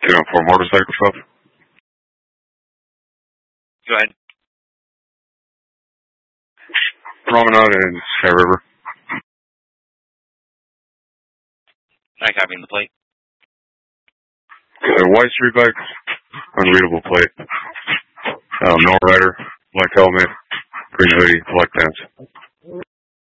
For motorcycle stuff. Go ahead. Promenade and Sky River. I copying the plate. White street bike, unreadable plate. No rider, black helmet, green hoodie, black pants.